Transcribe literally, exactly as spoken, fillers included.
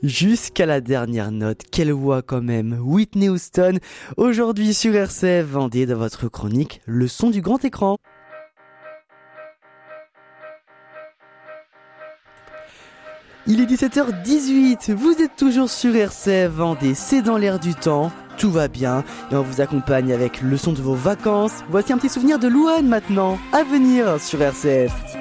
Jusqu'à la dernière note, quelle voix quand même, Whitney Houston, aujourd'hui sur R C F Vendée dans votre chronique Le son du grand écran. Il est dix-sept heures dix-huit, vous êtes toujours sur R C F Vendée, c'est dans l'air du temps, tout va bien et on vous accompagne avec le son de vos vacances. Voici un petit souvenir de Louane maintenant, à venir sur R C F.